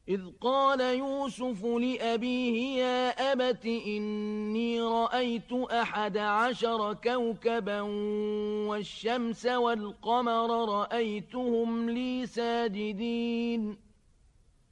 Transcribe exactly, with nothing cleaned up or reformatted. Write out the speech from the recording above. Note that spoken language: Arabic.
إذ قال يوسف لأبيه يا أبت إني رأيت أحد عشر كوكبا والشمس والقمر رأيتهم لي ساجدين